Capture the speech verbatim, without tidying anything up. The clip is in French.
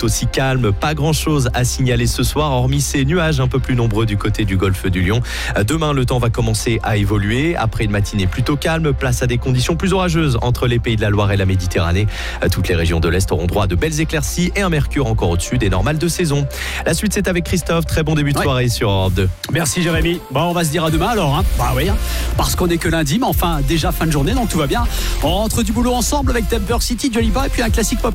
tout aussi calme. Pas grand-chose à signaler ce soir, hormis ces nuages un peu plus nombreux du côté du golfe du Lion. Demain, le temps va commencer à évoluer. Après une matinée plutôt calme, place à des conditions plus orageuses entre les pays de la Loire et la Méditerranée. Toutes les régions de l'Est auront droit à de belles éclaircies et un mercure encore au-dessus des normales de saison. La suite, c'est avec Christophe. Très bon début de soirée ouais. sur Europe deux. Merci Jérémy. Bon, on va se dire à demain alors. Hein. Bah oui, hein. Parce qu'on est que lundi, mais enfin déjà fin de journée, donc tout va bien. On rentre du boulot ensemble avec Temper City, Joliba et puis un classique pop.